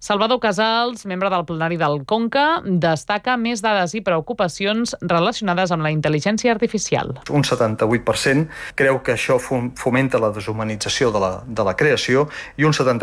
Salvador Casals, membre del plenari del Conca, destaca més dades i preocupacions relacionades amb la intel·ligència artificial. Un 78% creu que això fomenta la deshumanització de la creació i un 74%